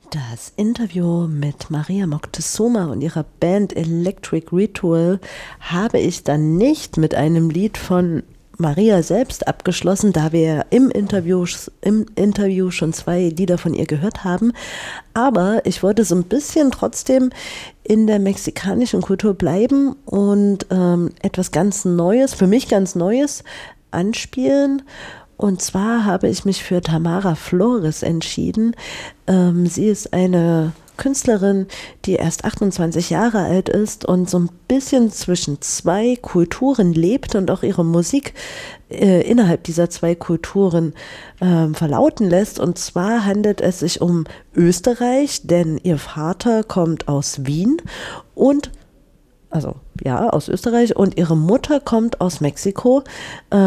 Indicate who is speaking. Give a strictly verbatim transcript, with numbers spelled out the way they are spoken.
Speaker 1: Das Interview mit Maria Moctezuma und ihrer Band Electric Ritual habe ich dann nicht mit einem Lied von Maria selbst abgeschlossen, da wir im Interview, im Interview schon zwei Lieder von ihr gehört haben. Aber ich wollte so ein bisschen trotzdem in der mexikanischen Kultur bleiben und ähm, etwas ganz Neues, für mich ganz Neues anspielen. Und zwar habe ich mich für Tamara Flores entschieden. Ähm, sie ist eine Künstlerin, die erst achtundzwanzig Jahre alt ist und so ein bisschen zwischen zwei Kulturen lebt und auch ihre Musik äh, innerhalb dieser zwei Kulturen äh, verlauten lässt. Und zwar handelt es sich um Österreich, denn ihr Vater kommt aus Wien und also ja, aus Österreich und ihre Mutter kommt aus Mexiko. Äh,